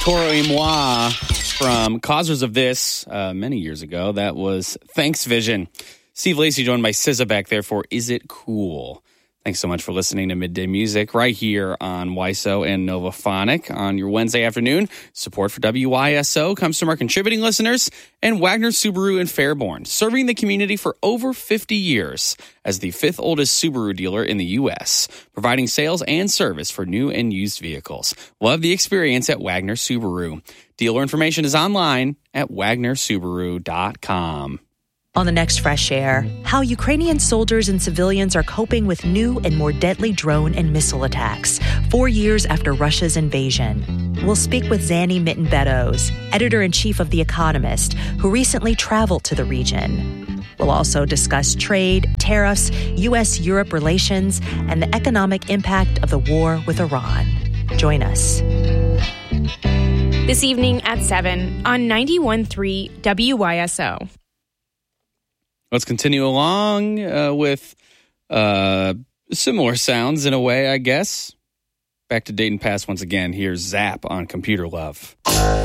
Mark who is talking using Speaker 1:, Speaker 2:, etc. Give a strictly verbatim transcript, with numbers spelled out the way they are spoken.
Speaker 1: Coro et moi from Causers of This uh, many years ago. That was Thanks Vision. Steve Lacy joined by S Z A back there for Is It Cool? Thanks so much for listening to Midday Music right here on W I S O and Novaphonic on your Wednesday afternoon. Support for W I S O comes from our contributing listeners and Wagner Subaru in Fairborn, serving the community for over fifty years as the fifth oldest Subaru dealer in the U S, providing sales and service for new and used vehicles. Love the experience at Wagner Subaru. Dealer information is online at wagner subaru dot com.
Speaker 2: On the next Fresh Air, how Ukrainian soldiers and civilians are coping with new and more deadly drone and missile attacks, four years after Russia's invasion. We'll speak with Zanny Mitten-Beddoes, editor-in-chief of The Economist, who recently traveled to the region. We'll also discuss trade, tariffs, U S Europe relations, and the economic impact of the war with Iran. Join us.
Speaker 3: This evening at seven on ninety-one point three W Y S O.
Speaker 1: Let's continue along uh, with uh, similar sounds in a way, I guess. Back to Dayton Pass once again. Here's Zap on Computer Love.